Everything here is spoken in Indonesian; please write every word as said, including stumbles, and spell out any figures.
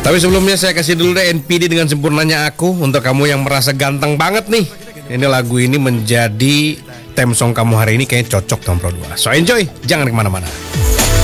Tapi sebelumnya saya kasih dulu deh N P D dengan sempurnanya aku. Untuk kamu yang merasa ganteng banget nih, ini lagu ini menjadi theme song kamu hari ini, kayaknya cocok dengan Pro dua. So enjoy, jangan kemana-mana.